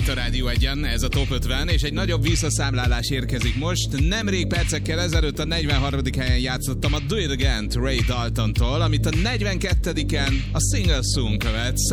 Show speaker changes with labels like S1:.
S1: a Rádió Egyen, ez a Top 50, és egy nagyobb visszaszámlálás érkezik most. Nemrég percekkel ezelőtt a 43. helyen játszottam a Do It Again-t Ray Daltontól, amit a 42-en a Single Soon követ.